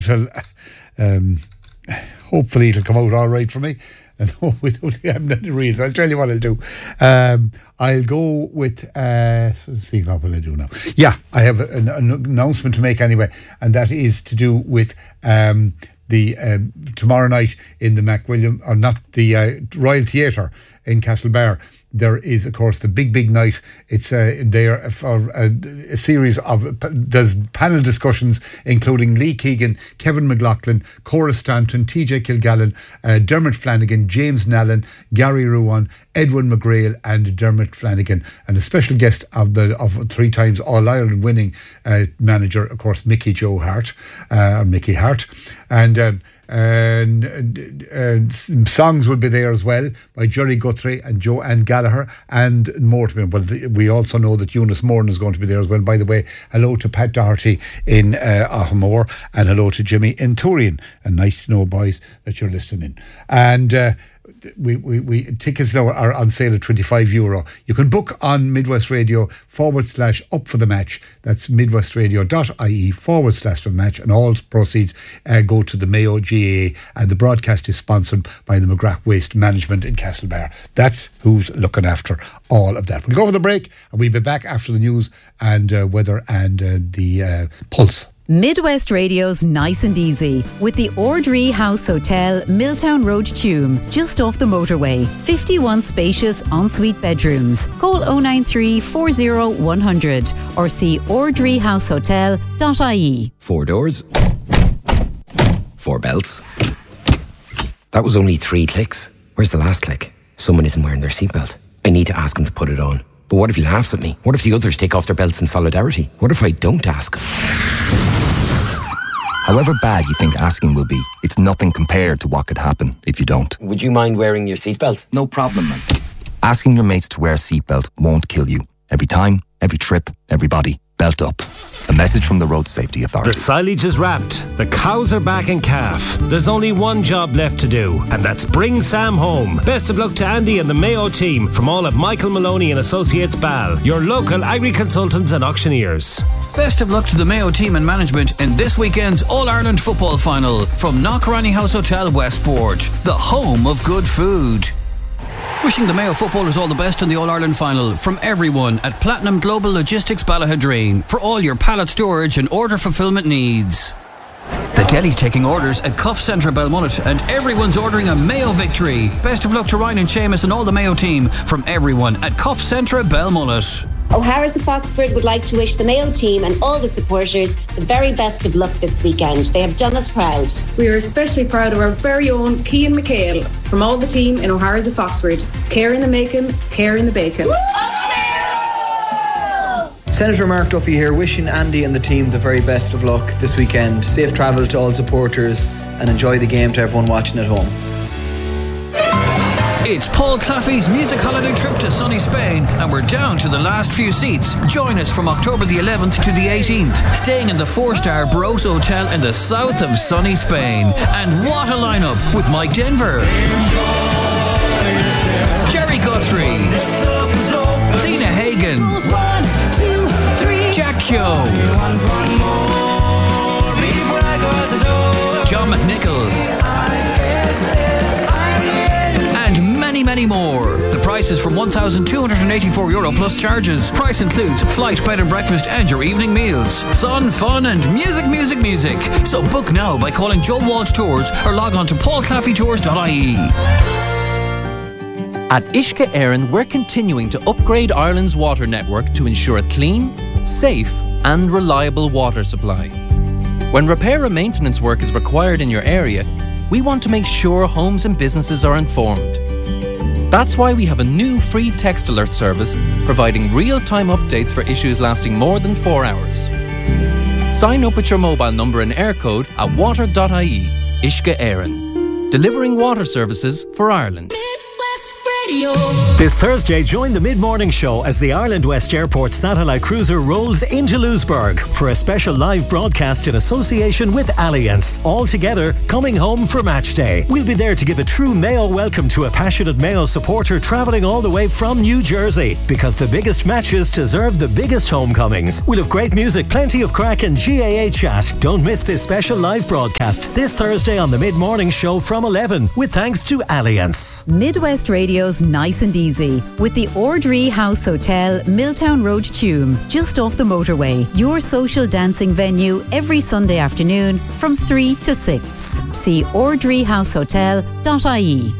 Well, hopefully it'll come out all right for me. And without any reason, I'll tell you what I'll do. I'll go with. Let's see what will I do now. Yeah, I have an announcement to make anyway, and that is to do with the tomorrow night in the MacWilliam, or not the Royal Theatre in Castlebar. There is, of course, the big night. It's there for a series of there's panel discussions, including Lee Keegan, Kevin McLaughlin, Cora Stanton, TJ Kilgallen, Dermot Flanagan, James Nallen, Gary Ruan, Edwin McGrail, and Dermot Flanagan, and a special guest of 3 times All-Ireland winning manager, of course, Mickey Hart, and songs will be there as well by Jerry Guthrie and Joanne Gallagher, and more to be. Well, we also know that Eunice Moran is going to be there as well. By the way, hello to Pat Doherty in Ahamore, and hello to Jimmy in Turian. And nice to know, boys, that you're listening. And we tickets now are on sale at €25. You can book on Midwest Radio /up for the match. That's midwestradio.ie/for-match, and all proceeds go to the Mayo GAA, and the broadcast is sponsored by the McGrath Waste Management in Castlebar. That's who's looking after all of that. We'll go for the break, and we'll be back after the news and weather and the pulse. Midwest Radio's Nice and Easy with the Ordree House Hotel, Milltown Road, Tuam, just off the motorway. 51 spacious ensuite bedrooms. Call 093 40 100 or see ordreehousehotel.ie. 4 doors, 4 belts. That was only 3 clicks. Where's the last click? Someone isn't wearing their seatbelt. I need to ask him to put it on. But what if he laughs at me? What if the others take off their belts in solidarity? What if I don't ask? However bad you think asking will be, it's nothing compared to what could happen if you don't. Would you mind wearing your seatbelt? No problem, man. Asking your mates to wear a seatbelt won't kill you. Every time, every trip, everybody, belt up. A message from the Road Safety Authority. The silage is wrapped. The cows are back in calf. There's only one job left to do, and that's bring Sam home. Best of luck to Andy and the Mayo team from all of Michael Maloney and Associates Bal, your local agri-consultants and auctioneers. Best of luck to the Mayo team and management in this weekend's All-Ireland football final from Knockranny House Hotel Westport, the home of good food. Wishing the Mayo footballers all the best in the All-Ireland final from everyone at Platinum Global Logistics Ballahadreen for all your pallet storage and order fulfilment needs. The deli's taking orders at Cuff Centre Belmullet, and everyone's ordering a Mayo victory. Best of luck to Ryan and Seamus and all the Mayo team from everyone at Cuff Centre Belmullet. O'Hara's of Foxford would like to wish the Mayo team and all the supporters the very best of luck this weekend. They have done us proud. We are especially proud of our very own Cian McHale from all the team in O'Hara's of Foxford. Care in the making, care in the bacon. Senator Mark Duffy here, wishing Andy and the team the very best of luck this weekend. Safe travel to all supporters and enjoy the game to everyone watching at home. It's Paul Claffey's music holiday trip to sunny Spain, and we're down to the last few seats. Join us from October the 11th to the 18th, staying in the 4-star Bros Hotel in the south of sunny Spain. And what a lineup with Mike Denver, Jerry Guthrie, Zena Hagen, Jack Kyo, John McNichol, and many more. The price is from €1,284 plus charges. Price includes flight, bed and breakfast and your evening meals. Sun, fun and music. So book now by calling Joe Walsh Tours or log on to paulclaffeytours.ie. At Uisce Éireann, we're continuing to upgrade Ireland's water network to ensure a clean, safe and reliable water supply. When repair and maintenance work is required in your area, we want to make sure homes and businesses are informed. That's why we have a new free text alert service providing real-time updates for issues lasting more than 4 hours. Sign up with your mobile number and air code at water.ie. Uisce Éireann, delivering water services for Ireland. Midwest Radio. Radio. This Thursday, join the mid-morning show as the Ireland West Airport satellite cruiser rolls into Lewisburg for a special live broadcast in association with Allianz. All together, coming home for match day. We'll be there to give a true Mayo welcome to a passionate Mayo supporter travelling all the way from New Jersey, because the biggest matches deserve the biggest homecomings. We'll have great music, plenty of crack and GAA chat. Don't miss this special live broadcast this Thursday on the mid-morning show from 11, with thanks to Allianz. Midwest Radio's Nice and Easy with the Ordree House Hotel, Milltown Road, Tuam, just off the motorway. Your social dancing venue every Sunday afternoon from 3 to 6. See ordreehousehotel.ie.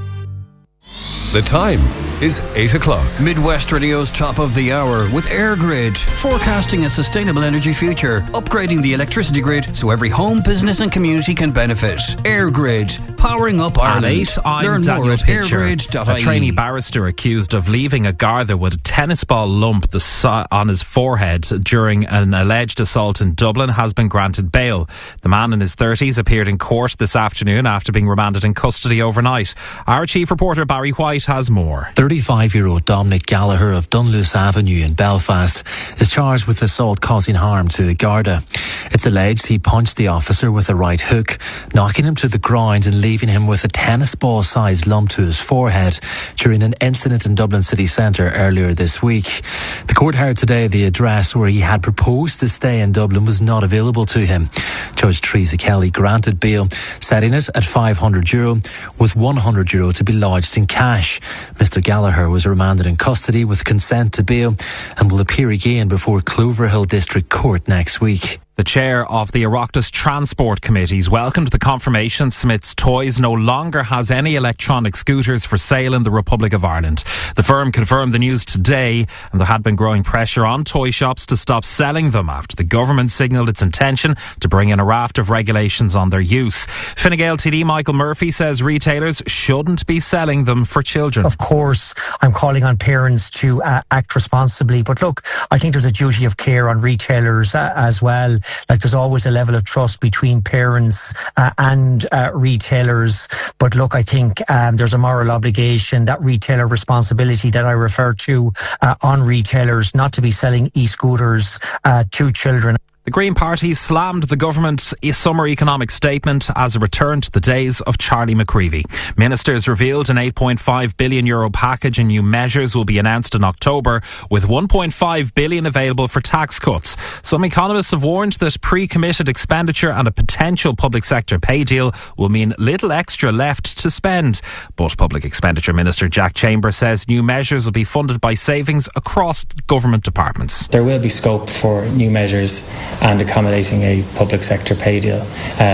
The time is 8 o'clock. Midwest Radio's Top of the Hour with AirGrid, forecasting a sustainable energy future, upgrading the electricity grid so every home, business and community can benefit. AirGrid, powering up Ireland. At 8, I'm Learn Daniel more at Pitcher, airgrid.ie. a trainee barrister accused of leaving a Garda with a tennis ball lump on his forehead during an alleged assault in Dublin has been granted bail. The man in his 30s appeared in court this afternoon after being remanded in custody overnight. Our chief reporter Barry White has more. 35-year-old Dominic Gallagher of Dunluce Avenue in Belfast is charged with assault causing harm to a Garda. It's alleged he punched the officer with a right hook, knocking him to the ground and leaving him with a tennis ball-sized lump to his forehead during an incident in Dublin city centre earlier this week. The court heard today the address where he had proposed to stay in Dublin was not available to him. Judge Teresa Kelly granted bail, setting it at €500, with €100 to be lodged in cash. Mr. Gallagher was remanded in custody with consent to bail and will appear again before Cloverhill District Court next week. The chair of the Oireachtas Transport Committees welcomed the confirmation Smith's Toys no longer has any electronic scooters for sale in the Republic of Ireland. The firm confirmed the news today, and there had been growing pressure on toy shops to stop selling them after the government signalled its intention to bring in a raft of regulations on their use. Fine Gael TD Michael Murphy says retailers shouldn't be selling them for children. Of course, I'm calling on parents to act responsibly, but look, I think there's a duty of care on retailers as well. Like, there's always a level of trust between parents and retailers. But look, I think there's a moral obligation, that retailer responsibility that I refer to on retailers not to be selling e-scooters to children. The Green Party slammed the government's summer economic statement as a return to the days of Charlie McCreevy. Ministers revealed an €8.5 billion package and new measures will be announced in October, with €1.5 billion available for tax cuts. Some economists have warned that pre-committed expenditure and a potential public sector pay deal will mean little extra left to spend. But Public Expenditure Minister Jack Chambers says new measures will be funded by savings across government departments. There will be scope for new measures and accommodating a public sector pay deal.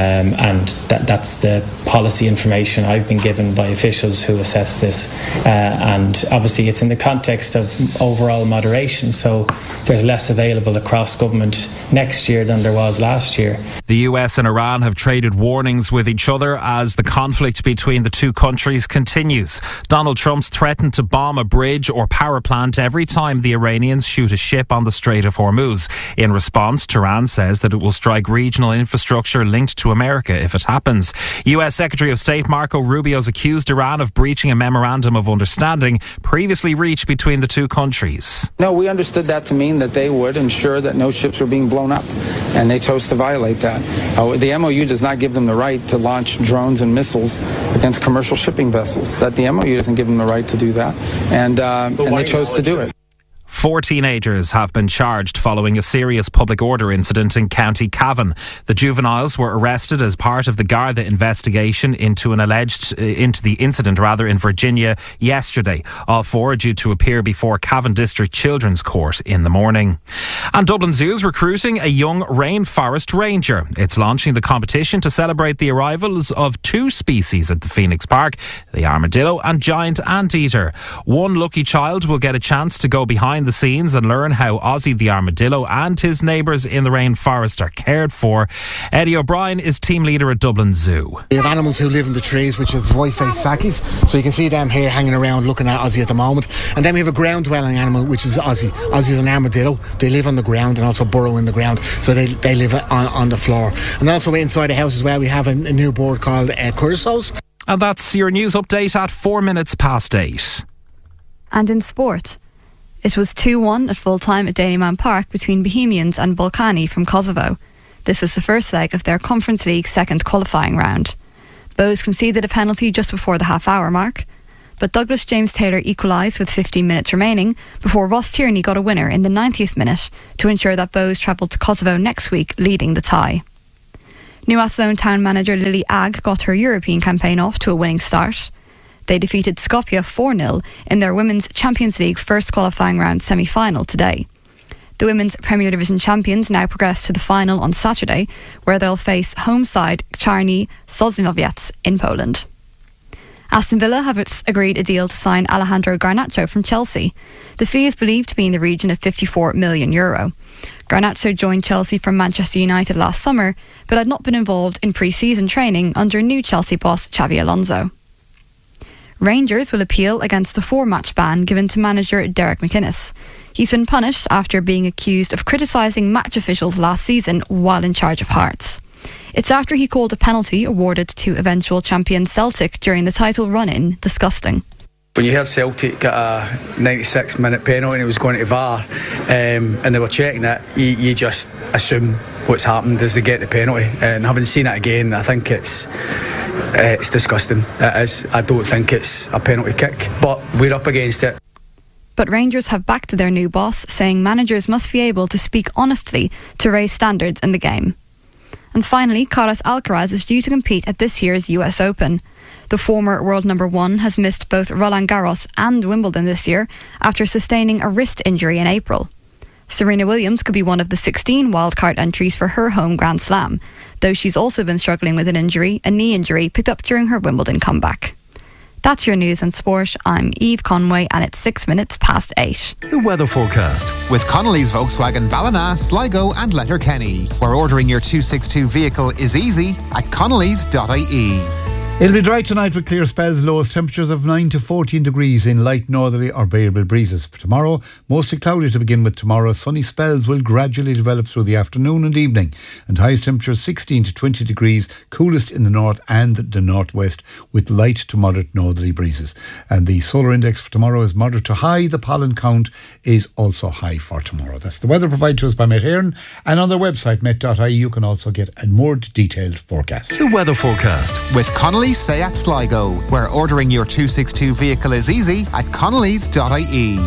And that's the policy information I've been given by officials who assess this. And obviously it's in the context of overall moderation, so there's less available across government next year than there was last year. The US and Iran have traded warnings with each other as the conflict between the two countries continues. Donald Trump's threatened to bomb a bridge or power plant every time the Iranians shoot a ship on the Strait of Hormuz. In response, Tehran says that it will strike regional infrastructure linked to America if it happens. US Secretary of State Marco Rubio's accused Iran of breaching a memorandum of understanding previously reached between the two countries. No, we understood that to mean that they would ensure that no ships were being blown up, and they chose to violate that. The MOU does not give them the right to launch drones and missiles against commercial shipping vessels. That the MOU doesn't give them the right to do that, and they chose to do it. 4 teenagers have been charged following a serious public order incident in County Cavan. The juveniles were arrested as part of the Garda investigation into the incident in Virginia yesterday. All 4 are due to appear before Cavan District Children's Court in the morning. And Dublin Zoo is recruiting a young rainforest ranger. It's launching the competition to celebrate the arrivals of 2 species at the Phoenix Park, the armadillo and giant anteater. One lucky child will get a chance to go behind the scenes and learn how Ozzy the armadillo and his neighbours in the rainforest are cared for. Eddie O'Brien is team leader at Dublin Zoo. We have animals who live in the trees, which is white-faced sakis, so you can see them here hanging around looking at Ozzy at the moment. And then we have a ground-dwelling animal, which is Ozzy. Ozzy's an armadillo. They live on the ground and also burrow in the ground, so they live on the floor. And also inside the house as well, we have a new bird called curassows. And that's your news update at 4 minutes past 8. And in sport, it was 2-1 at full-time at Daleyman Park between Bohemians and Balkany from Kosovo. This was the first leg of their Conference League second qualifying round. Bohs conceded a penalty just before the half-hour mark, but Douglas James Taylor equalised with 15 minutes remaining before Ross Tierney got a winner in the 90th minute to ensure that Bohs travelled to Kosovo next week, leading the tie. New Athlone town manager Lily Agg got her European campaign off to a winning start. They defeated Skopje 4-0 in their Women's Champions League first qualifying round semi-final today. The Women's Premier Division champions now progress to the final on Saturday, where they'll face home side Czarny Sosnowiec in Poland. Aston Villa have agreed a deal to sign Alejandro Garnacho from Chelsea. The fee is believed to be in the region of €54 million. Garnacho joined Chelsea from Manchester United last summer, but had not been involved in pre-season training under new Chelsea boss Xabi Alonso. Rangers will appeal against the 4-match ban given to manager Derek McInnes. He's been punished after being accused of criticising match officials last season while in charge of Hearts. It's after he called a penalty awarded to eventual champion Celtic during the title run-in disgusting. When you heard Celtic get a 96-minute penalty and it was going to VAR and they were checking it, you just assume what's happened as they get the penalty. And having seen it again, I think it's disgusting. It is. I don't think it's a penalty kick, but we're up against it. But Rangers have backed their new boss, saying managers must be able to speak honestly to raise standards in the game. And finally, Carlos Alcaraz is due to compete at this year's US Open. The former world number one has missed both Roland Garros and Wimbledon this year after sustaining a wrist injury in April. Serena Williams could be one of the 16 wildcard entries for her home Grand Slam, though she's also been struggling with a knee injury picked up during her Wimbledon comeback. That's your news and sport. I'm Eve Conway and it's 6 minutes past 8. The weather forecast with Connolly's Volkswagen Ballina, Sligo and Letterkenny, where ordering your 262 vehicle is easy at connolly's.ie. It'll be dry tonight with clear spells, lowest temperatures of 9 to 14 degrees in light northerly or variable breezes. For tomorrow, mostly cloudy to begin with tomorrow. Sunny spells will gradually develop through the afternoon and evening, and highest temperatures 16 to 20 degrees, coolest in the north and the northwest with light to moderate northerly breezes. And the solar index for tomorrow is moderate to high. The pollen count is also high for tomorrow. That's the weather provided to us by Met Heron, and on their website met.ie you can also get a more detailed forecast. The weather forecast with Connolly Seat Sligo, where ordering your 262 vehicle is easy at connolly's.ie.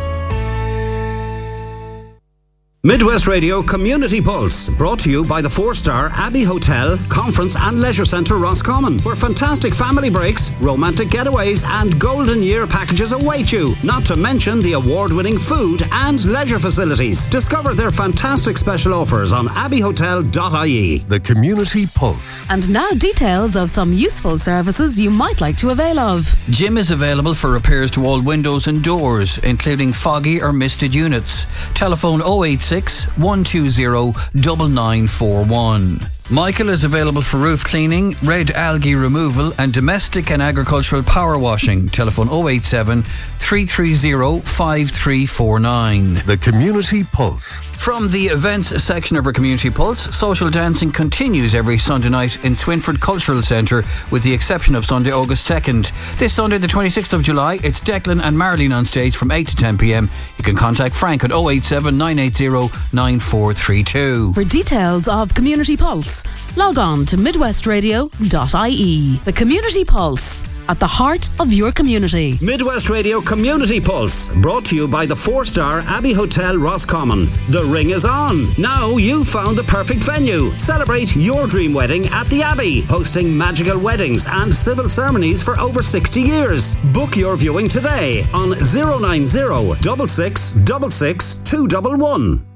Midwest Radio Community Pulse, brought to you by the 4-star Abbey Hotel, Conference and Leisure Centre Roscommon, where fantastic family breaks, romantic getaways and golden year packages await you, not to mention the award-winning food and leisure facilities. Discover their fantastic special offers on abbeyhotel.ie. The Community Pulse. And now details of some useful services you might like to avail of. Jim is available for repairs to all windows and doors, including foggy or misted units. Telephone 086 120 9941. Michael is available for roof cleaning, red algae removal and domestic and agricultural power washing. Telephone 087 330 5349. The Community Pulse. From the events section of our Community Pulse, social dancing continues every Sunday night in Swinford Cultural Centre, with the exception of Sunday, August 2nd. This Sunday, the 26th of July, it's Declan and Marlene on stage from 8 to 10 p.m. You can contact Frank at 087 980 9432. For details of Community Pulse, log on to midwestradio.ie. The Community Pulse, at the heart of your community. Midwest Radio Community Pulse, brought to you by the 4-star Abbey Hotel Roscommon. The ring is on. Now you've found the perfect venue. Celebrate your dream wedding at the Abbey, hosting magical weddings and civil ceremonies for over 60 years. Book your viewing today on 090 66 66 211.